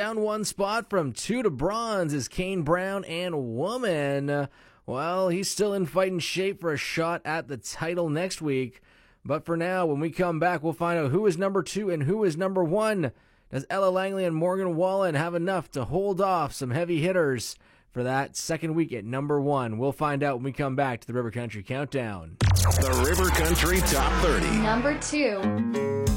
down one spot from 2 to bronze is Kane Brown and Woman. Well, he's still in fighting shape for a shot at the title next week. But for now, when we come back, we'll find out who is number 2 and who is number 1. Does Ella Langley and Morgan Wallen have enough to hold off some heavy hitters for that second week at number 1? We'll find out when we come back to the River Country Countdown. The River Country Top 30. Number 2.